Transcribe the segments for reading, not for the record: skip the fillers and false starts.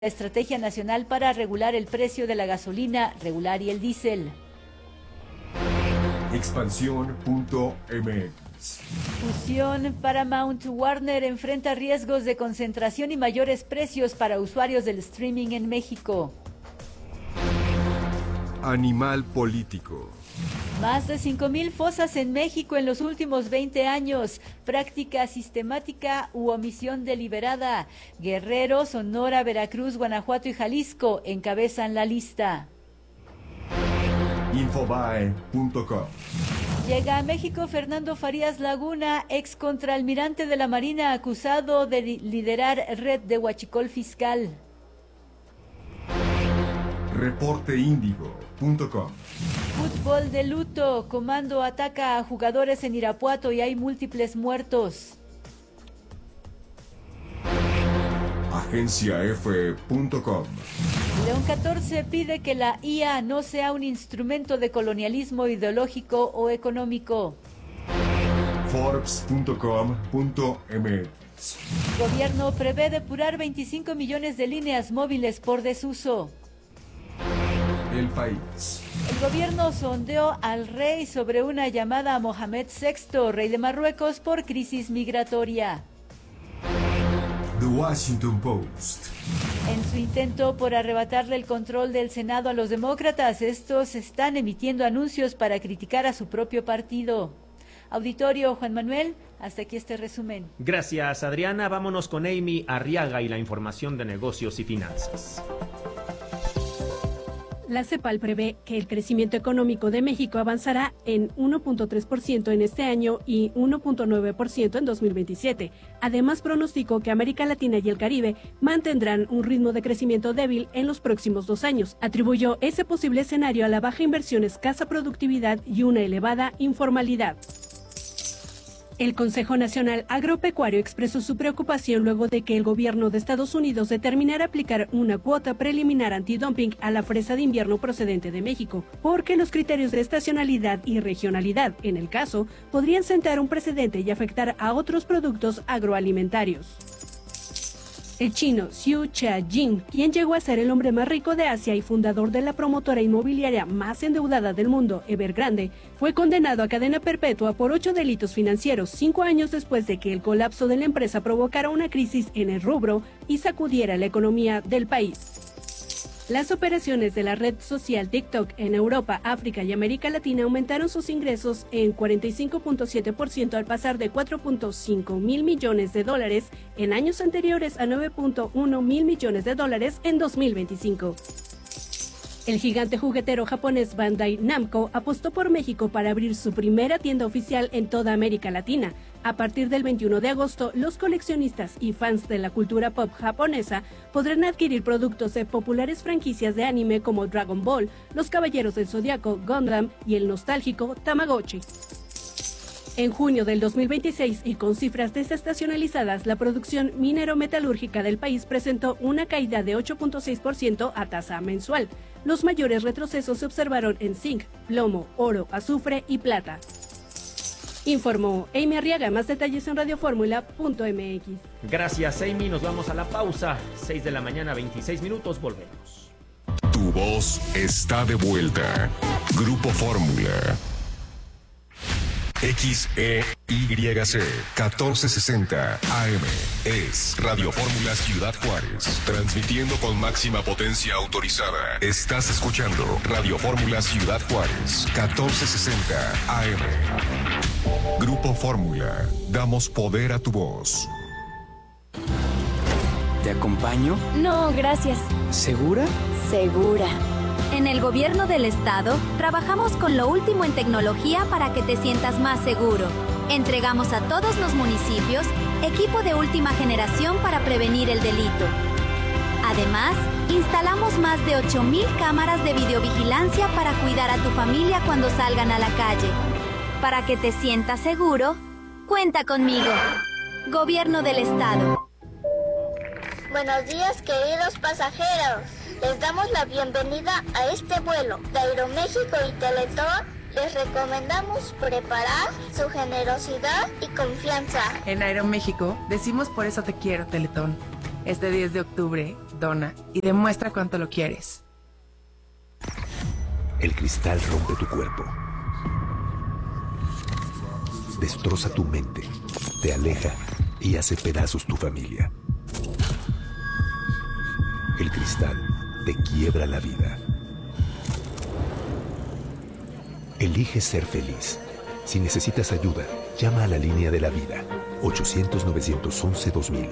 Estrategia nacional para regular el precio de la gasolina regular y el diésel. Expansión.mx. Fusión. Paramount Warner enfrenta riesgos de concentración y mayores precios para usuarios del streaming en México. Animal político. Más de 5,000 fosas en México en los últimos 20 años. Práctica sistemática u omisión deliberada. Guerrero, Sonora, Veracruz, Guanajuato y Jalisco encabezan la lista. Infobae.com. Llega a México Fernando Farías Laguna, ex contraalmirante de la Marina, acusado de liderar red de huachicol fiscal. Reporteindigo.com. Fútbol de luto. Comando ataca a jugadores en Irapuato y hay múltiples muertos. Agenciaf.com. León 14 pide que la IA no sea un instrumento de colonialismo ideológico o económico. Forbes.com.mx. Gobierno prevé depurar 25 millones de líneas móviles por desuso. El País. El gobierno sondeó al rey sobre una llamada a Mohamed VI, rey de Marruecos, por crisis migratoria. The Washington Post. En su intento por arrebatarle el control del Senado a los demócratas, estos están emitiendo anuncios para criticar a su propio partido. Auditorio, Juan Manuel, hasta aquí este resumen. Gracias, Adriana. Vámonos con Amy Arriaga y la información de negocios y finanzas. La CEPAL prevé que el crecimiento económico de México avanzará en 1.3% en este año y 1.9% en 2027. Además, pronosticó que América Latina y el Caribe mantendrán un ritmo de crecimiento débil en los próximos 2 años. Atribuyó ese posible escenario a la baja inversión, escasa productividad y una elevada informalidad. El Consejo Nacional Agropecuario expresó su preocupación luego de que el gobierno de Estados Unidos determinara aplicar una cuota preliminar antidumping a la fresa de invierno procedente de México, porque los criterios de estacionalidad y regionalidad, en el caso, podrían sentar un precedente y afectar a otros productos agroalimentarios. El chino Xu Chia-jing, quien llegó a ser el hombre más rico de Asia y fundador de la promotora inmobiliaria más endeudada del mundo, Evergrande, fue condenado a cadena perpetua por 8 delitos financieros, 5 años después de que el colapso de la empresa provocara una crisis en el rubro y sacudiera la economía del país. Las operaciones de la red social TikTok en Europa, África y América Latina aumentaron sus ingresos en 45.7% al pasar de 4.5 mil millones de dólares en años anteriores a 9.1 mil millones de dólares en 2025. El gigante juguetero japonés Bandai Namco apostó por México para abrir su primera tienda oficial en toda América Latina. A partir del 21 de agosto, los coleccionistas y fans de la cultura pop japonesa podrán adquirir productos de populares franquicias de anime como Dragon Ball, Los Caballeros del Zodiaco, Gundam y el nostálgico Tamagotchi. En junio del 2026 y con cifras desestacionalizadas, la producción minero-metalúrgica del país presentó una caída de 8.6% a tasa mensual. Los mayores retrocesos se observaron en zinc, plomo, oro, azufre y plata. Informó Amy Arriaga. Más detalles en radioformula.mx. Gracias, Amy. Nos vamos a la pausa. 6 de la mañana, 26 minutos. Volvemos. Tu voz está de vuelta. Grupo Fórmula. XEYC 1460 AM es Radio Fórmula Ciudad Juárez, transmitiendo con máxima potencia autorizada. Estás escuchando Radio Fórmula Ciudad Juárez 1460 AM. Grupo Fórmula, damos poder a tu voz. ¿Te acompaño? No, gracias. ¿Segura? Segura. En el gobierno del estado, trabajamos con lo último en tecnología para que te sientas más seguro. Entregamos a todos los municipios equipo de última generación para prevenir el delito. Además, instalamos más de 8,000 cámaras de videovigilancia para cuidar a tu familia cuando salgan a la calle. Para que te sientas seguro, cuenta conmigo. Gobierno del estado. Buenos días, queridos pasajeros. Les damos la bienvenida a este vuelo de Aeroméxico y Teletón. Les recomendamos preparar su generosidad y confianza. En Aeroméxico decimos por eso te quiero, Teletón. Este 10 de octubre, perdona y demuestra cuánto lo quieres. El cristal rompe tu cuerpo, destroza tu mente, te aleja y hace pedazos tu familia. El cristal te quiebra la vida. Elige ser feliz. Si necesitas ayuda, llama a la línea de la vida, 800-911-2000.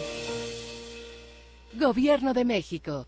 Gobierno de México.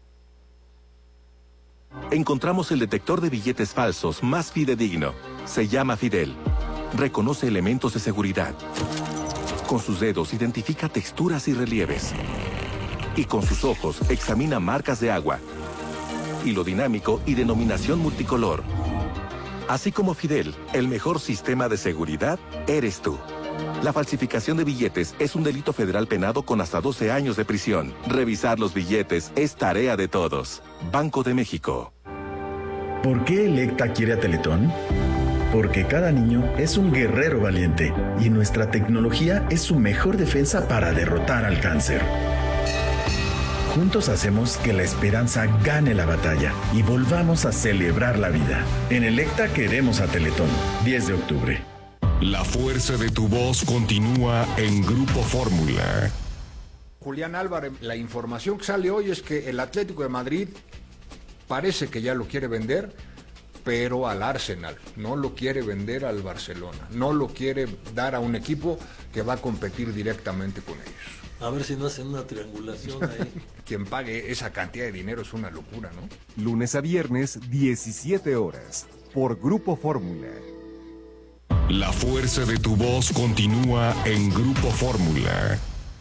Encontramos el detector de billetes falsos más fidedigno. Se llama Fidel. Reconoce elementos de seguridad. Con sus dedos identifica texturas y relieves. Y con sus ojos examina marcas de agua, hilo dinámico y denominación multicolor. Así como Fidel, el mejor sistema de seguridad eres tú. La falsificación de billetes es un delito federal penado con hasta 12 años de prisión. Revisar los billetes es tarea de todos. Banco de México. ¿Por qué Electa quiere a Teletón? Porque cada niño es un guerrero valiente y nuestra tecnología es su mejor defensa para derrotar al cáncer. Juntos hacemos que la esperanza gane la batalla y volvamos a celebrar la vida. En Electa queremos a Teletón. 10 de octubre. La fuerza de tu voz continúa en Grupo Fórmula. Julián Álvarez, la información que sale hoy es que el Atlético de Madrid parece que ya lo quiere vender, pero al Arsenal. No lo quiere vender al Barcelona. No lo quiere dar a un equipo que va a competir directamente con ellos. A ver si no hacen una triangulación ahí. Quien pague esa cantidad de dinero es una locura, ¿no? Lunes a viernes, 17 horas, por Grupo Fórmula. La fuerza de tu voz continúa en Grupo Fórmula.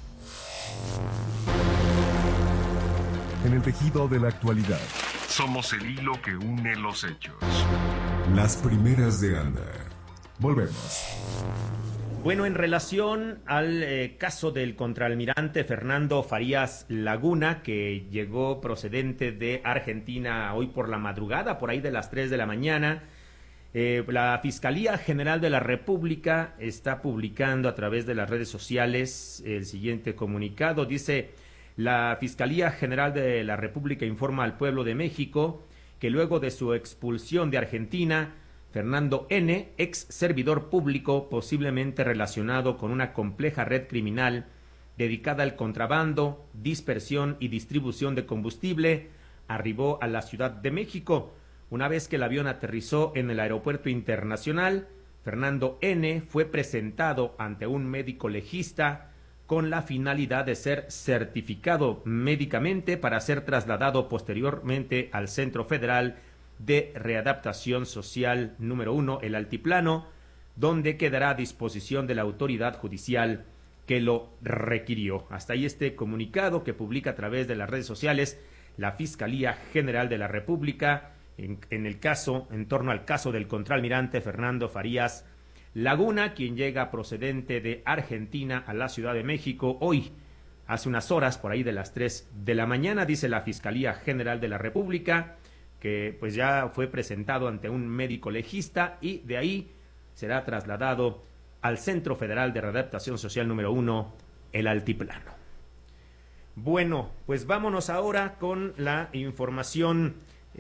En el tejido de la actualidad. Somos el hilo que une los hechos. Las primeras de Anda. Volvemos. Bueno, en relación al caso del contraalmirante Fernando Farías Laguna, que llegó procedente de Argentina hoy por la madrugada, por ahí de las 3 de la mañana, la Fiscalía General de la República está publicando a través de las redes sociales el siguiente comunicado. Dice: la Fiscalía General de la República informa al pueblo de México que luego de su expulsión de Argentina, Fernando N., ex servidor público posiblemente relacionado con una compleja red criminal dedicada al contrabando, dispersión y distribución de combustible, arribó a la Ciudad de México. Una vez que el avión aterrizó en el aeropuerto internacional, Fernando N. fue presentado ante un médico legista con la finalidad de ser certificado médicamente para ser trasladado posteriormente al Centro Federal de Readaptación Social número 1, el Altiplano, donde quedará a disposición de la autoridad judicial que lo requirió. Hasta ahí este comunicado que publica a través de las redes sociales la Fiscalía General de la República en torno al caso del contraalmirante Fernando Farías Laguna, quien llega procedente de Argentina a la Ciudad de México hoy, hace unas horas, por ahí de las 3 de la mañana, dice la Fiscalía General de la República, que pues ya fue presentado ante un médico legista y de ahí será trasladado al Centro Federal de Readaptación Social número 1, el Altiplano. Bueno, pues vámonos ahora con la información.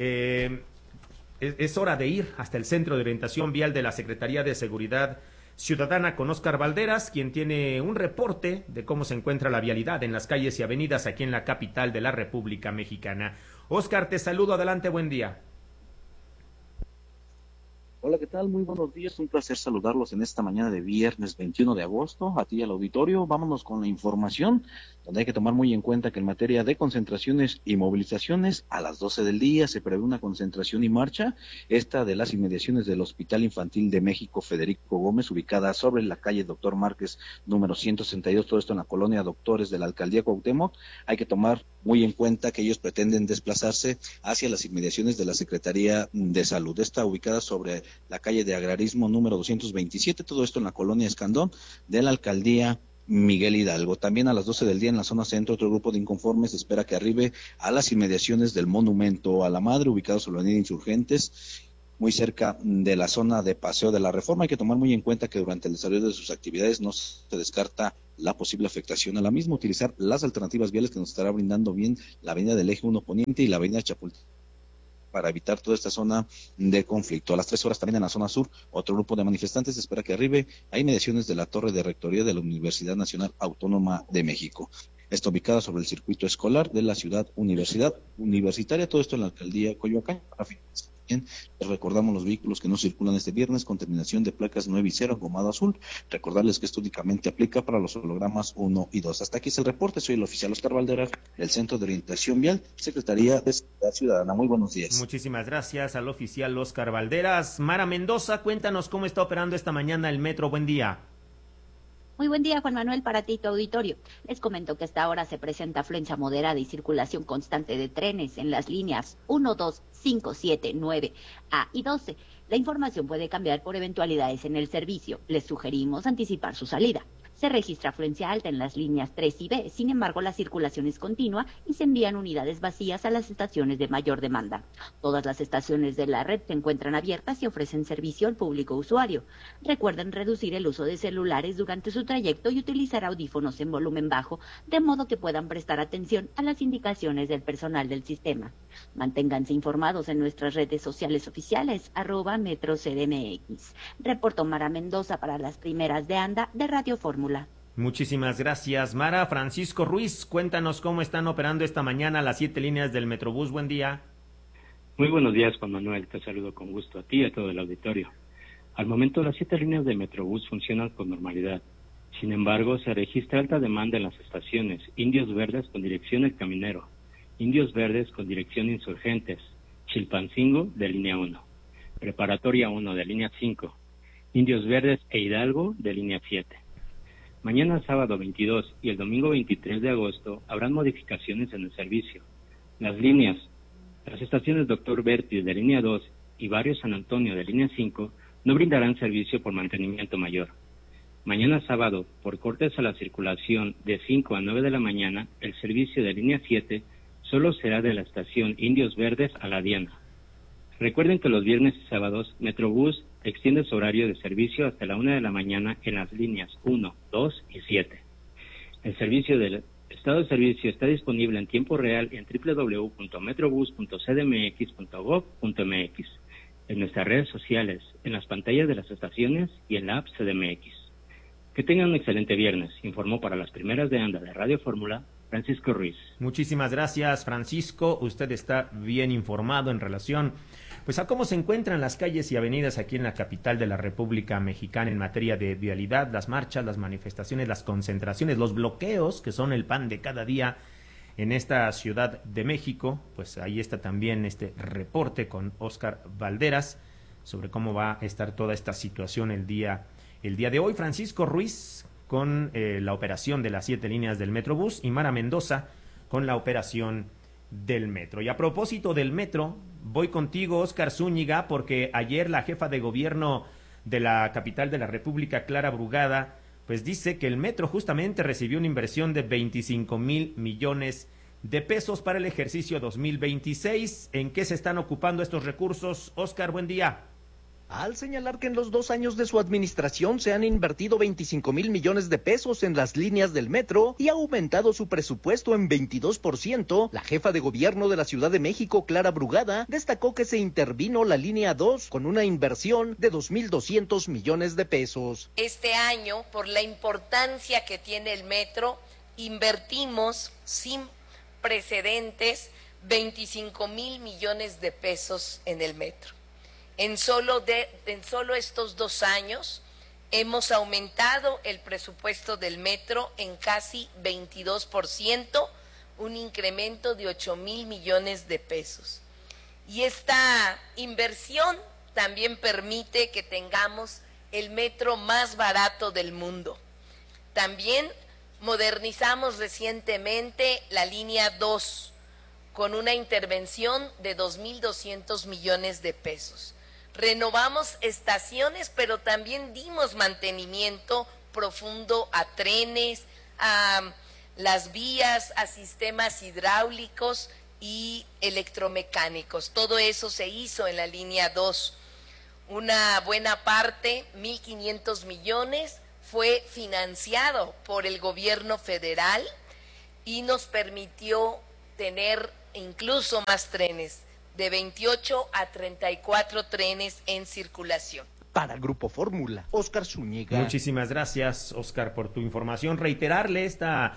Es hora de ir hasta el Centro de Orientación Vial de la Secretaría de Seguridad Ciudadana con Óscar Valderas, quien tiene un reporte de cómo se encuentra la vialidad en las calles y avenidas aquí en la capital de la República Mexicana. Óscar, te saludo, adelante, buen día. Hola, ¿qué tal? Muy buenos días, un placer saludarlos en esta mañana de viernes 21 de agosto, a ti y al auditorio. Vámonos con la información, donde hay que tomar muy en cuenta que en materia de concentraciones y movilizaciones, a las 12 del día se prevé una concentración y marcha, esta de las inmediaciones del Hospital Infantil de México Federico Gómez, ubicada sobre la calle Doctor Márquez, número 162, todo esto en la colonia Doctores de la Alcaldía Cuauhtémoc. Hay que tomar muy en cuenta que ellos pretenden desplazarse hacia las inmediaciones de la Secretaría de Salud, esta ubicada sobre la calle de Agrarismo número 227, todo esto en la colonia Escandón de la Alcaldía Miguel Hidalgo. También a las 12 del día en la zona centro, otro grupo de inconformes espera que arribe a las inmediaciones del Monumento a la Madre, ubicado sobre la avenida Insurgentes, muy cerca de la zona de Paseo de la Reforma. Hay que tomar muy en cuenta que durante el desarrollo de sus actividades no se descarta la posible afectación a la misma, utilizar las alternativas viales que nos estará brindando bien la avenida del Eje 1 Poniente y la avenida Chapultepec para evitar toda esta zona de conflicto. A las 3 horas también en la zona sur, otro grupo de manifestantes espera que arribe a inmediaciones de la torre de rectoría de la Universidad Nacional Autónoma de México. Está ubicada sobre el circuito escolar de la ciudad universitaria, todo esto en la alcaldía Coyoacán. Les recordamos los vehículos que no circulan este viernes con terminación de placas 9 y 0 gomado azul. Recordarles que esto únicamente aplica para los hologramas 1 y 2. Hasta aquí es el reporte. Soy el oficial Oscar Valderas del Centro de Orientación Vial, Secretaría de Seguridad Ciudadana. Muy buenos días. Muchísimas gracias al oficial Oscar Valderas. Mara Mendoza, cuéntanos cómo está operando esta mañana el metro. Buen día. Muy buen día, Juan Manuel, para ti y tu auditorio. Les comento que hasta ahora se presenta afluencia moderada y circulación constante de trenes en las líneas 1, 2, 5, 7, 9, A y 12. La información puede cambiar por eventualidades en el servicio. Les sugerimos anticipar su salida. Se registra afluencia alta en las líneas 3 y B, sin embargo la circulación es continua y se envían unidades vacías a las estaciones de mayor demanda. Todas las estaciones de la red se encuentran abiertas y ofrecen servicio al público usuario. Recuerden reducir el uso de celulares durante su trayecto y utilizar audífonos en volumen bajo, de modo que puedan prestar atención a las indicaciones del personal del sistema. Manténganse informados en nuestras redes sociales oficiales, @MetroCDMX. Reportó Mara Mendoza para las primeras de ANDA de Radio Fórmula. Muchísimas gracias, Mara. Francisco Ruiz, cuéntanos cómo están operando esta mañana las 7 líneas del Metrobús. Buen día. Muy buenos días, Juan Manuel. Te saludo con gusto a ti y a todo el auditorio. Al momento, las 7 líneas de Metrobús funcionan con normalidad. Sin embargo, se registra alta demanda en las estaciones Indios Verdes con dirección El Caminero, Indios Verdes con dirección Insurgentes, Chilpancingo de línea 1, Preparatoria 1 de línea 5, Indios Verdes e Hidalgo de línea 7. Mañana sábado 22 y el domingo 23 de agosto habrán modificaciones en el servicio. Las estaciones Dr. Berti de línea 2 y Barrio San Antonio de línea 5 no brindarán servicio por mantenimiento mayor. Mañana sábado, por cortes a la circulación de 5 a 9 de la mañana, el servicio de línea 7 solo será de la estación Indios Verdes a La Diana. Recuerden que los viernes y sábados, Metrobús extiende su horario de servicio hasta la 1 de la mañana en las líneas 1, 2 y 7. El servicio del estado de servicio está disponible en tiempo real en www.metrobus.cdmx.gov.mx, en nuestras redes sociales, en las pantallas de las estaciones y en la app CDMX. Que tengan un excelente viernes, informó para las primeras de ANDA de Radio Fórmula, Francisco Ruiz. Muchísimas gracias, Francisco. Usted está bien informado en relación pues a cómo se encuentran las calles y avenidas aquí en la capital de la República Mexicana en materia de vialidad, las marchas, las manifestaciones, las concentraciones, los bloqueos que son el pan de cada día en esta Ciudad de México. Pues ahí está también este reporte con Oscar Valderas sobre cómo va a estar toda esta situación el día de hoy. Francisco Ruiz con la operación de las 7 líneas del Metrobús y Mara Mendoza con la operación del metro. Y a propósito del metro, voy contigo, Óscar Zúñiga, porque ayer la jefa de gobierno de la capital de la República, Clara Brugada, pues dice que el metro justamente recibió una inversión de 25,000 millones de pesos para el ejercicio 2026. ¿En qué se están ocupando estos recursos? Óscar, buen día. Al señalar que en los 2 años de su administración se han invertido 25,000 millones de pesos en las líneas del metro y ha aumentado su presupuesto en 22%, la jefa de gobierno de la Ciudad de México, Clara Brugada, destacó que se intervino la línea 2 con una inversión de 2,200 millones de pesos. Este año, por la importancia que tiene el metro, invertimos sin precedentes 25,000 millones de pesos en el metro. En solo estos 2 años hemos aumentado el presupuesto del metro en casi 22%, un incremento de 8,000 millones de pesos. Y esta inversión también permite que tengamos el metro más barato del mundo. También modernizamos recientemente la línea 2 con una intervención de 2,200 millones de pesos. Renovamos estaciones, pero también dimos mantenimiento profundo a trenes, a las vías, a sistemas hidráulicos y electromecánicos. Todo eso se hizo en la línea 2. Una buena parte, 1,500 millones, fue financiado por el gobierno federal y nos permitió tener incluso más trenes, de 28 a 34 trenes en circulación. Para Grupo Fórmula, Óscar Zúñiga. Muchísimas gracias, Óscar, por tu información. Reiterarle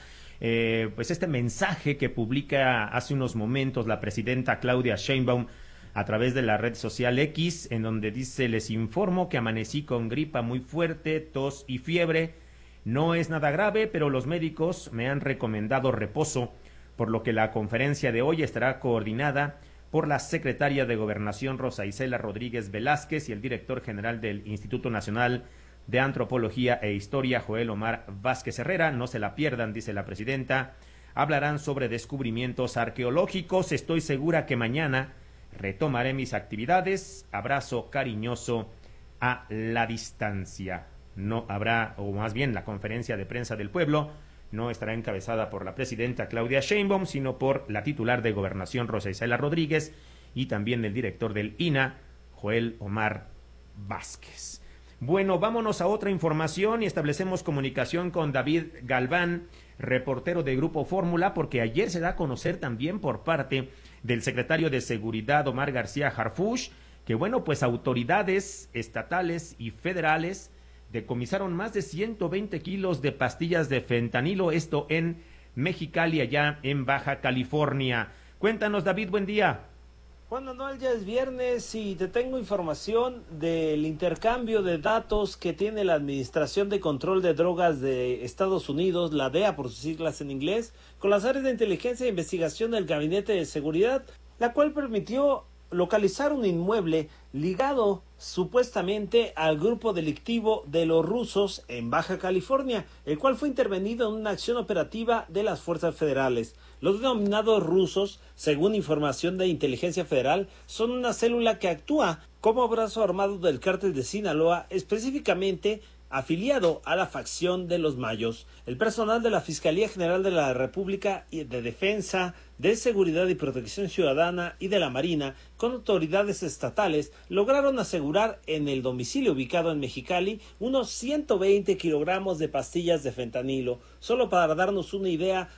este mensaje que publica hace unos momentos la presidenta Claudia Sheinbaum a través de la red social X, en donde dice: les informo que amanecí con gripa muy fuerte, tos y fiebre. No es nada grave, pero los médicos me han recomendado reposo, por lo que la conferencia de hoy estará coordinada por la secretaria de Gobernación Rosa Isela Rodríguez Velázquez y el director general del Instituto Nacional de Antropología e Historia, Joel Omar Vázquez Herrera. No se la pierdan, dice la presidenta. Hablarán sobre descubrimientos arqueológicos. Estoy segura que mañana retomaré mis actividades. Abrazo cariñoso a la distancia. No habrá, o más bien la conferencia de prensa del pueblo no estará encabezada por la presidenta Claudia Sheinbaum, sino por la titular de Gobernación Rosa Isela Rodríguez y también el director del INAH, Joel Omar Vázquez. Bueno, vámonos a otra información y establecemos comunicación con David Galván, reportero de Grupo Fórmula, porque ayer se da a conocer también por parte del secretario de Seguridad, Omar García Harfuch, que bueno, pues autoridades estatales y federales decomisaron más de 120 kilos de pastillas de fentanilo, esto en Mexicali, allá en Baja California. Cuéntanos, David, buen día. Juan Manuel, ya es viernes y te tengo información del intercambio de datos que tiene la Administración de Control de Drogas de Estados Unidos, la DEA por sus siglas en inglés, con las áreas de inteligencia e investigación del Gabinete de Seguridad, la cual permitió localizar un inmueble ligado supuestamente al grupo delictivo de los rusos en Baja California, el cual fue intervenido en una acción operativa de las fuerzas federales. Los denominados rusos, según información de Inteligencia Federal, son una célula que actúa como brazo armado del cártel de Sinaloa, específicamente afiliado a la facción de los Mayos. El personal de la Fiscalía General de la República y de Defensa, de Seguridad y Protección Ciudadana y de la Marina, con autoridades estatales, lograron asegurar en el domicilio ubicado en Mexicali unos 120 kilogramos de pastillas de fentanilo. Solo para darnos una idea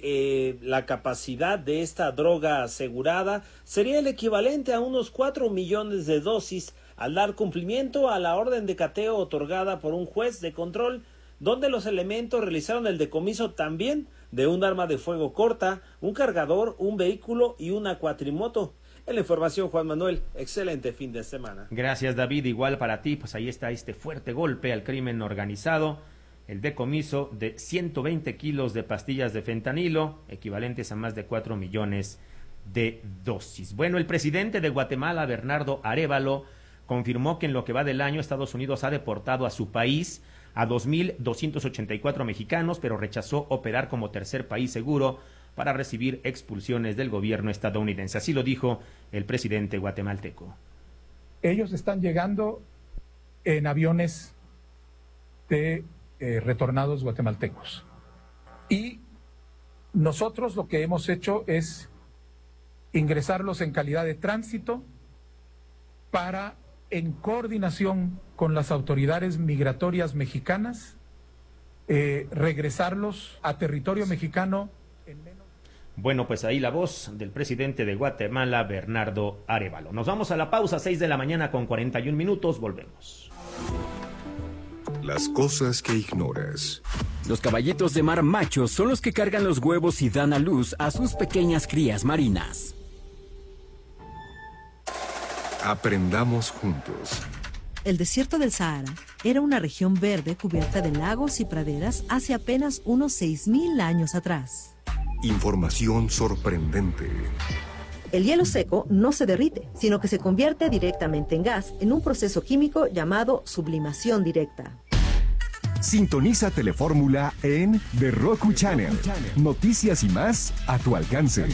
de la capacidad de esta droga asegurada, sería el equivalente a unos 4 millones de dosis, al dar cumplimiento a la orden de cateo otorgada por un juez de control, donde los elementos realizaron el decomiso también de un arma de fuego corta, un cargador, un vehículo y una cuatrimoto. En la información, Juan Manuel, excelente fin de semana. Gracias, David, igual para ti. Pues ahí está este fuerte golpe al crimen organizado, el decomiso de 120 kilos de pastillas de fentanilo, equivalentes a más de 4 millones de dosis. Bueno, el presidente de Guatemala, Bernardo Arévalo, confirmó que en lo que va del año Estados Unidos ha deportado a su país a 2.284 mexicanos, pero rechazó operar como tercer país seguro para recibir expulsiones del gobierno estadounidense. Así lo dijo el presidente guatemalteco. Ellos están llegando en aviones de retornados guatemaltecos. Y nosotros lo que hemos hecho es ingresarlos en calidad de tránsito para, en coordinación con las autoridades migratorias mexicanas, regresarlos a territorio mexicano en menos. Bueno, pues ahí la voz del presidente de Guatemala, Bernardo Arévalo. Nos vamos a la pausa, 6 de la mañana con 41 minutos, volvemos. Las cosas que ignoras. Los caballitos de mar machos son los que cargan los huevos y dan a luz a sus pequeñas crías marinas. Aprendamos juntos. El desierto del Sahara era una región verde cubierta de lagos y praderas hace apenas unos 6.000 años atrás. Información sorprendente. El hielo seco no se derrite, sino que se convierte directamente en gas en un proceso químico llamado sublimación directa. Sintoniza Telefórmula en The Roku Channel. Noticias y más a tu alcance.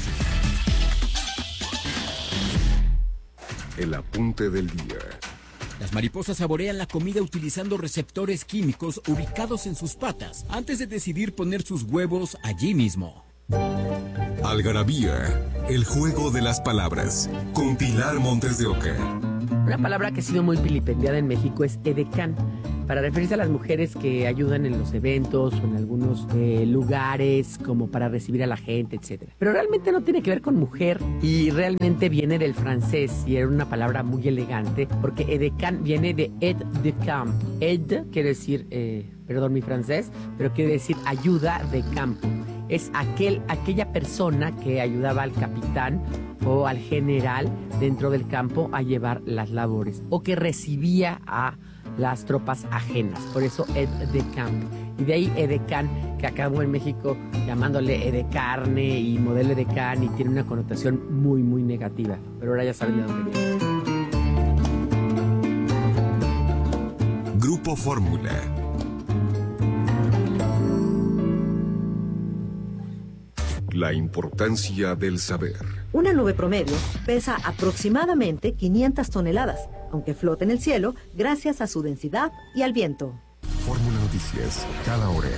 El apunte del día. Las mariposas saborean la comida utilizando receptores químicos ubicados en sus patas antes de decidir poner sus huevos allí mismo. Algarabía, el juego de las palabras, con Pilar Montes de Oca. Una palabra que ha sido muy vilipendiada en México es edecán, para referirse a las mujeres que ayudan en los eventos o en algunos lugares como para recibir a la gente, etcétera. Pero realmente no tiene que ver con mujer y realmente viene del francés y era una palabra muy elegante porque edecán viene de aide de camp. Aide quiere decir, perdón mi francés, pero quiere decir ayuda de campo. Es aquella persona que ayudaba al capitán o al general dentro del campo a llevar las labores o que recibía a las tropas ajenas, por eso aide de camp. Y de ahí edecán, que acabó en México llamándole edecarne y modelo edecán y tiene una connotación muy, muy negativa. Pero ahora ya saben de dónde viene. Grupo Fórmula. La importancia del saber. Una nube promedio pesa aproximadamente 500 toneladas, aunque flota en el cielo gracias a su densidad y al viento. Fórmula Noticias, cada hora.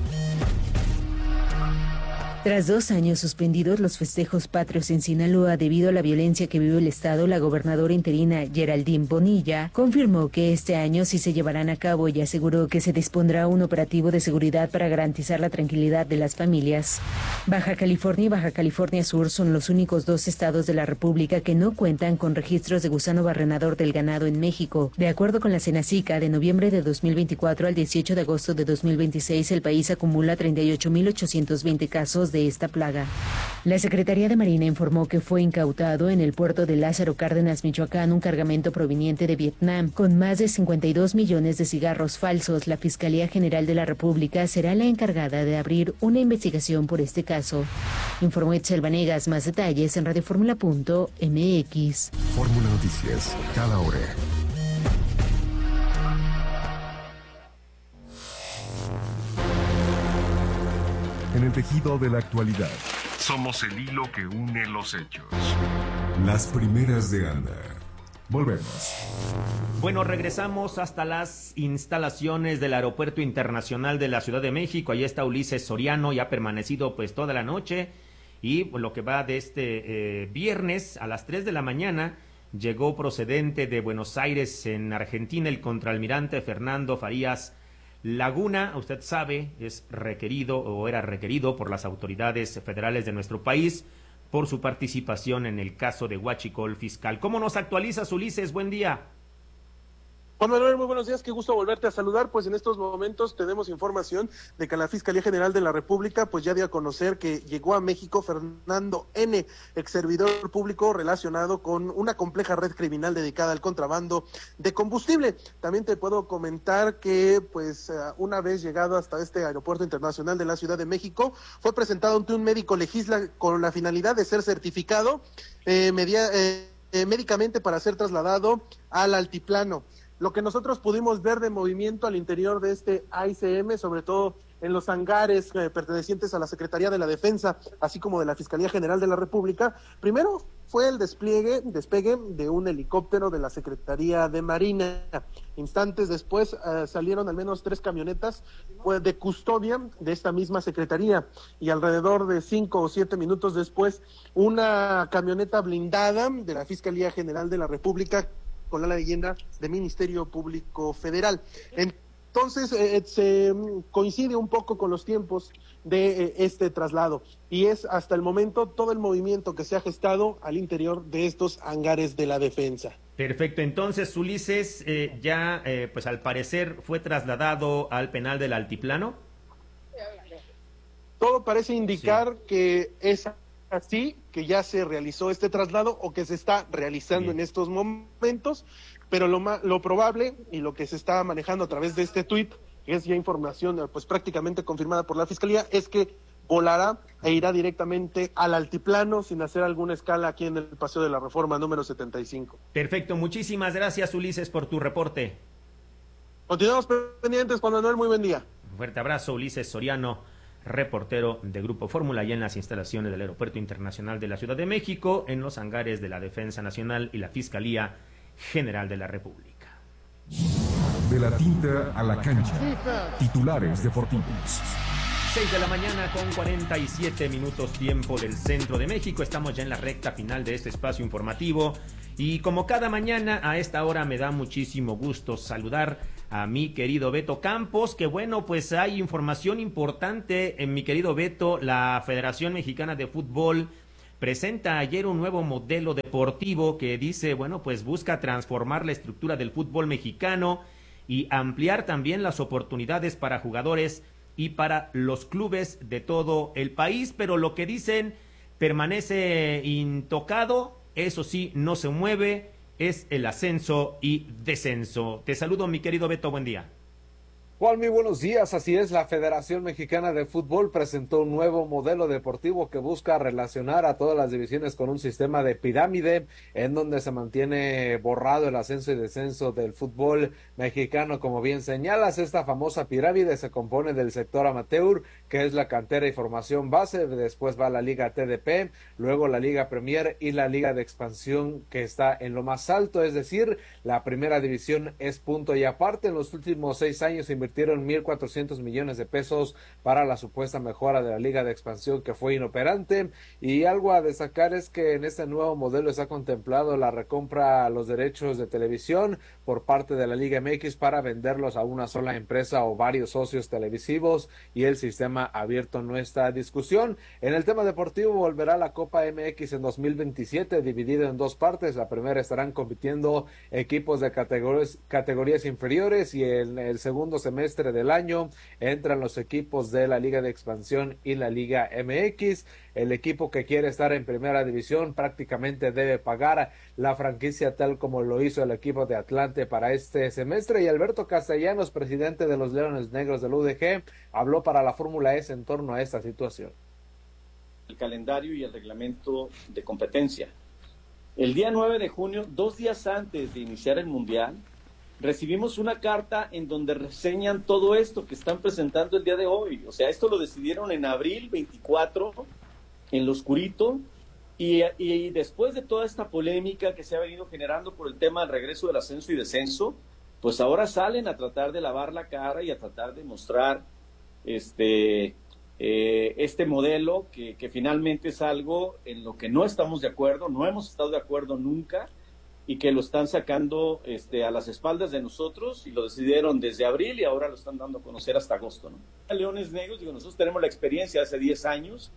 Tras 2 años suspendidos los festejos patrios en Sinaloa debido a la violencia que vive el estado, la gobernadora interina Geraldine Bonilla confirmó que este año sí se llevarán a cabo y aseguró que se dispondrá un operativo de seguridad para garantizar la tranquilidad de las familias. Baja California y Baja California Sur son los únicos 2 estados de la República que no cuentan con registros de gusano barrenador del ganado en México. De acuerdo con la Senacica, de noviembre de 2024 al 18 de agosto de 2026, el país acumula 38.820 casos de esta plaga. La Secretaría de Marina informó que fue incautado en el puerto de Lázaro Cárdenas, Michoacán, un cargamento proveniente de Vietnam con más de 52 millones de cigarros falsos. La Fiscalía General de la República será la encargada de abrir una investigación por este caso. Informó Itzel Vanegas. Más detalles en radioformula.mx. Fórmula Noticias, cada hora. En el tejido de la actualidad. Somos el hilo que une los hechos. Las primeras de Anda. Volvemos. Bueno, regresamos hasta las instalaciones del Aeropuerto Internacional de la Ciudad de México. Allí está Ulises Soriano y ha permanecido pues toda la noche. Y lo que va de este viernes a las 3 de la mañana llegó procedente de Buenos Aires en Argentina el contraalmirante Fernando Farías Laguna. Usted sabe, es requerido o era requerido por las autoridades federales de nuestro país por su participación en el caso de Huachicol Fiscal. ¿Cómo nos actualizas, Ulises? Buen día. Juan Manuel, muy buenos días, qué gusto volverte a saludar. Pues en estos momentos tenemos información de que la Fiscalía General de la República pues ya dio a conocer que llegó a México Fernando N., ex servidor público relacionado con una compleja red criminal dedicada al contrabando de combustible. También te puedo comentar que pues una vez llegado hasta este aeropuerto internacional de la Ciudad de México, fue presentado ante un médico legisla con la finalidad de ser certificado médicamente para ser trasladado al altiplano. Lo que nosotros pudimos ver de movimiento al interior de este AICM, sobre todo en los hangares pertenecientes a la Secretaría de la Defensa, así como de la Fiscalía General de la República, primero fue el despegue de un helicóptero de la Secretaría de Marina. Instantes después salieron al menos 3 camionetas de custodia de esta misma Secretaría, y alrededor de 5 o 7 minutos después, una camioneta blindada de la Fiscalía General de la República con la leyenda de Ministerio Público Federal. Entonces se coincide un poco con los tiempos de este traslado, y es hasta el momento todo el movimiento que se ha gestado al interior de estos hangares de la defensa. Perfecto, entonces Ulises pues al parecer fue trasladado al penal del Altiplano. Todo parece indicar que es así, que ya se realizó este traslado o que se está realizando en estos momentos, pero lo probable y lo que se está manejando a través de este tuit, que es ya información pues prácticamente confirmada por la Fiscalía, es que volará e irá directamente al altiplano sin hacer alguna escala aquí en el Paseo de la Reforma número 75. Perfecto, muchísimas gracias Ulises por tu reporte. Continuamos pendientes, Juan Manuel, muy buen día. Un fuerte abrazo, Ulises Soriano, reportero de Grupo Fórmula, allá en las instalaciones del Aeropuerto Internacional de la Ciudad de México, en los hangares de la Defensa Nacional y la Fiscalía General de la República. De la tinta a la cancha. Titulares deportivos. 6 de la mañana con 47 minutos tiempo del centro de México. Estamos ya en la recta final de este espacio informativo y como cada mañana a esta hora me da muchísimo gusto saludar a mi querido Beto Campos, que bueno, pues hay información importante en mi querido Beto. La Federación Mexicana de Fútbol presenta ayer un nuevo modelo deportivo que dice, bueno, pues busca transformar la estructura del fútbol mexicano y ampliar también las oportunidades para jugadores y para los clubes de todo el país, pero lo que dicen permanece intocado, eso sí, no se mueve, es el ascenso y descenso. Te saludo, mi querido Beto, buen día. Juan, muy buenos días. Así es, la Federación Mexicana de Fútbol presentó un nuevo modelo deportivo que busca relacionar a todas las divisiones con un sistema de pirámide en donde se mantiene borrado el ascenso y descenso del fútbol mexicano. Como bien señalas, esta famosa pirámide se compone del sector amateur, que es la cantera y formación base, después va la Liga TDP, luego la Liga Premier y la Liga de Expansión, que está en lo más alto, es decir, la primera división es punto y aparte. En los últimos 6 años invirtieron 1,400 millones de pesos para la supuesta mejora de la Liga de Expansión, que fue inoperante. Y algo a destacar es que en este nuevo modelo está contemplado la recompra a los derechos de televisión por parte de la Liga MX para venderlos a una sola empresa o varios socios televisivos, y el sistema abierto no está a discusión. En el tema deportivo volverá la Copa MX en 2027, dividido en 2 partes. La primera estarán compitiendo equipos de categorías inferiores, y en el segundo semestre del año entran los equipos de la Liga de Expansión y la Liga MX. El equipo que quiere estar en primera división prácticamente debe pagar la franquicia, tal como lo hizo el equipo de Atlante para este semestre. Y Alberto Castellanos, presidente de los Leones Negros del UDG, habló para la Fórmula E en torno a esta situación. El calendario y el reglamento de competencia. El día 9 de junio, 2 días antes de iniciar el Mundial, recibimos una carta en donde reseñan todo esto que están presentando el día de hoy. O sea, esto lo decidieron en abril 24, en lo oscurito, y después de toda esta polémica que se ha venido generando por el tema del regreso del ascenso y descenso, pues ahora salen a tratar de lavar la cara y a tratar de mostrar este modelo que finalmente es algo en lo que no estamos de acuerdo, no hemos estado de acuerdo nunca, y que lo están sacando a las espaldas de nosotros, y lo decidieron desde abril y ahora lo están dando a conocer hasta agosto, ¿no? Leones Negros, nosotros tenemos la experiencia hace 10 años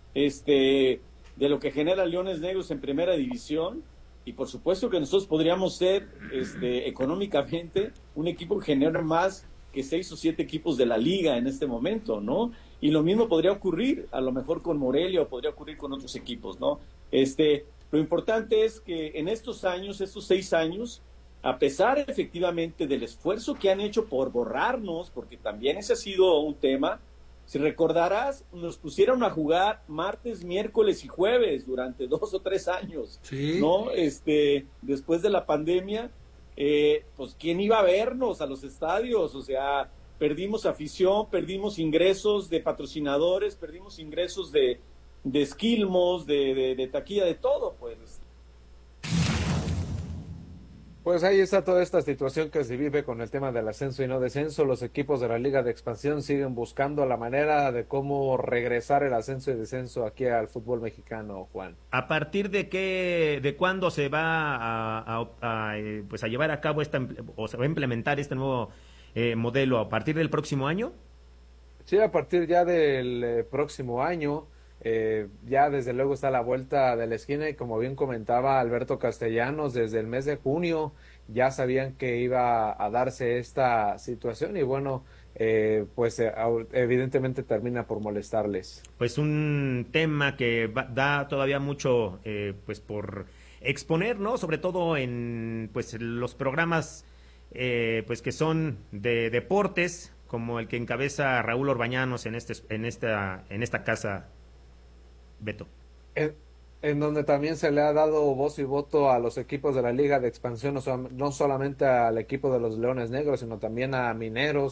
de lo que genera Leones Negros en primera división, y por supuesto que nosotros podríamos ser económicamente un equipo que genera más que 6 o 7 equipos de la liga en este momento, ¿no? Y lo mismo podría ocurrir a lo mejor con Morelia, o podría ocurrir con otros equipos, ¿no? Lo importante es que en estos 6 años, a pesar efectivamente del esfuerzo que han hecho por borrarnos, porque también ese ha sido un tema, si recordarás, nos pusieron a jugar martes, miércoles y jueves durante 2 o 3 años, ¿sí? ¿No? Después de la pandemia, pues ¿quién iba a vernos a los estadios? O sea, perdimos afición, perdimos ingresos de patrocinadores, perdimos ingresos de esquilmos, de taquilla, de todo, pues. Pues ahí está toda esta situación que se vive con el tema del ascenso y no descenso. Los equipos de la Liga de Expansión siguen buscando la manera de cómo regresar el ascenso y descenso aquí al fútbol mexicano, Juan. ¿A partir de cuándo se va a llevar a cabo o se va a implementar este nuevo modelo? ¿A partir del próximo año? Sí, a partir ya del próximo año. Ya desde luego está a la vuelta de la esquina, y como bien comentaba Alberto Castellanos, desde el mes de junio ya sabían que iba a darse esta situación, y bueno, pues evidentemente termina por molestarles. Pues un tema que da todavía mucho pues por exponer, ¿no? Sobre todo en pues los programas pues que son de deportes, como el que encabeza Raúl Orbañanos en esta casa, Beto. En donde también se le ha dado voz y voto a los equipos de la Liga de Expansión, no solamente al equipo de los Leones Negros, sino también a Mineros,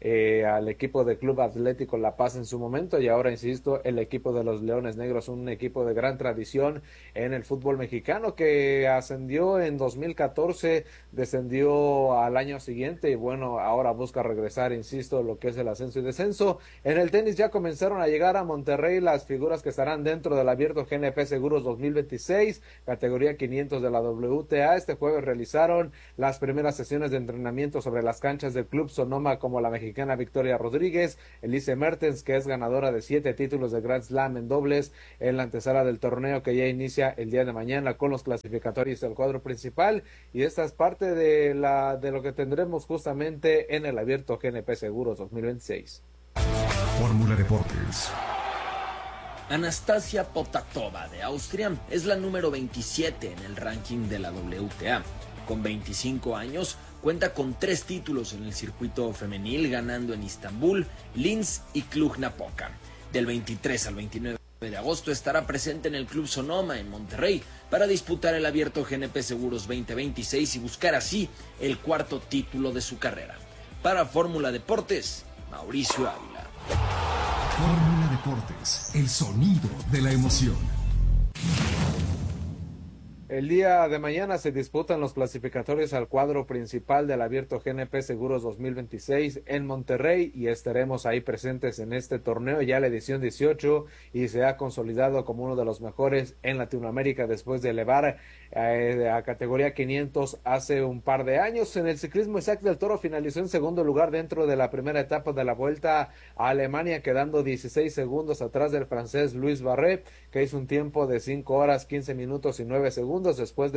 al equipo de Club Atlético La Paz en su momento, y ahora, insisto, el equipo de los Leones Negros, un equipo de gran tradición en el fútbol mexicano, que ascendió en 2014, descendió al año siguiente y bueno, ahora busca regresar, insisto, lo que es el ascenso y descenso. En el tenis ya comenzaron a llegar a Monterrey las figuras que estarán dentro del abierto GNP Seguros 2026, categoría 500 de la WTA. Este jueves realizaron las primeras sesiones de entrenamiento sobre las canchas del Club Sonoma, como la mexicana Victoria Rodríguez, Elise Mertens, que es ganadora de 7 títulos de Grand Slam en dobles, en la antesala del torneo que ya inicia el día de mañana con los clasificatorios del cuadro principal, y esta es parte de lo que tendremos justamente en el abierto GNP Seguros 2026. Fórmula Deportes. Anastasia Potatova de Austria es la número 27 en el ranking de la WTA. Con 25 años, cuenta con 3 títulos en el circuito femenil, ganando en Istambul, Linz y Cluj-Napoca. Del 23 al 29 de agosto estará presente en el Club Sonoma en Monterrey para disputar el abierto GNP Seguros 2026 y buscar así el 4º título de su carrera. Para Fórmula Deportes, Mauricio Ávila. Fórmula Deportes, el sonido de la emoción. El día de mañana se disputan los clasificatorios al cuadro principal del abierto GNP Seguros 2026 en Monterrey, y estaremos ahí presentes en este torneo, ya la edición 18, y se ha consolidado como uno de los mejores en Latinoamérica después de elevar a categoría 500 hace un par de años. En el ciclismo, Isaac del Toro finalizó en segundo lugar dentro de la primera etapa de la Vuelta a Alemania, quedando 16 segundos atrás del francés Luis Barret, que hizo un tiempo de 5 horas 15 minutos y 9 segundos después de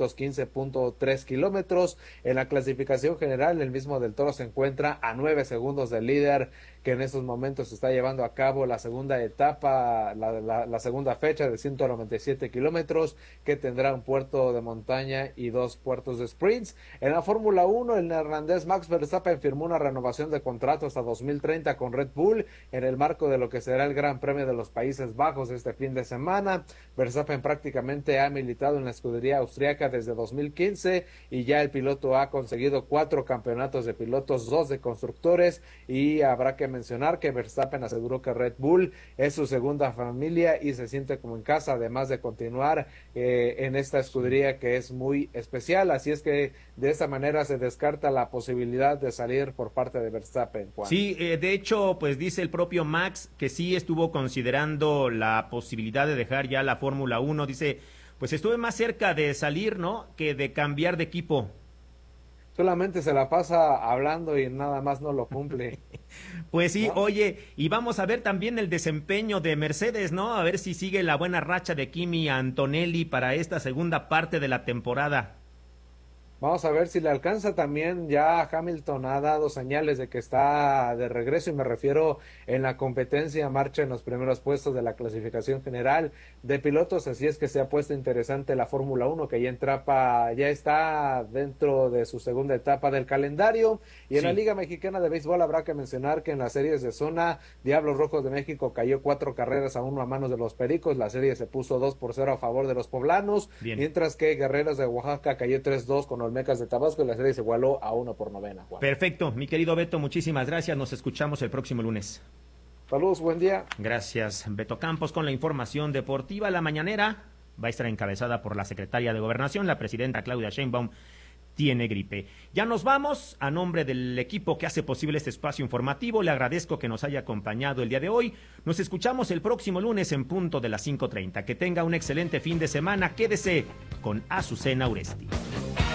215.3 kilómetros. En la clasificación general, el mismo del Toro se encuentra a 9 segundos del líder, que en estos momentos se está llevando a cabo la segunda etapa, la segunda fecha de 197 kilómetros, que tendrá un puerto de montaña y 2 puertos de sprints. En la Fórmula 1, el neerlandés Max Verstappen firmó una renovación de contrato hasta 2030 con Red Bull en el marco de lo que será el Gran Premio de los Países Bajos este fin de semana. Verstappen prácticamente ha militado en la escudería austriaca desde 2015 y ya el piloto ha conseguido 4 campeonatos de pilotos, 2 de constructores, y habrá que mencionar que Verstappen aseguró que Red Bull es su segunda familia y se siente como en casa, además de continuar en esta escudería que es muy especial. Así es que de esta manera se descarta la posibilidad de salir por parte de Verstappen, Juan. Sí, de hecho, pues dice el propio Max que sí estuvo considerando la posibilidad de dejar ya la Fórmula 1. Dice, pues estuve más cerca de salir, ¿no?, que de cambiar de equipo. Solamente se la pasa hablando y nada más no lo cumple. Pues sí, ¿no? Oye, y vamos a ver también el desempeño de Mercedes, ¿no? A ver si sigue la buena racha de Kimi Antonelli para esta segunda parte de la temporada. Vamos a ver si le alcanza. También ya Hamilton ha dado señales de que está de regreso, y me refiero en la competencia, marcha en los primeros puestos de la clasificación general de pilotos. Así es que se ha puesto interesante la Fórmula 1, que ya está dentro de su segunda etapa del calendario. Y en la Liga Mexicana de Béisbol habrá que mencionar que en las series de zona, Diablos Rojos de México cayó 4 carreras a 1 a manos de los Pericos. La serie se puso 2-0 a favor de los poblanos. Bien. Mientras que Guerreros de Oaxaca cayó 3-2 con Olmecas de Tabasco, y la serie se igualó a 1-9. Juan. Perfecto, mi querido Beto, muchísimas gracias. Nos escuchamos el próximo lunes. Saludos, buen día. Gracias, Beto Campos, con la información deportiva. La mañanera va a estar encabezada por la secretaria de Gobernación, la presidenta Claudia Sheinbaum. Tiene gripe. Ya nos vamos. A nombre del equipo que hace posible este espacio informativo, le agradezco que nos haya acompañado el día de hoy. Nos escuchamos el próximo lunes en punto de las 5:30. Que tenga un excelente fin de semana. Quédese con Azucena Uresti.